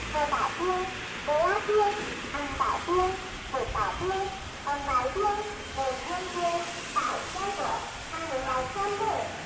二把鞭、鹅鸭鞭、安把鞭、虎把鞭、白鞭、北天鞭、百千朵，他们来参会。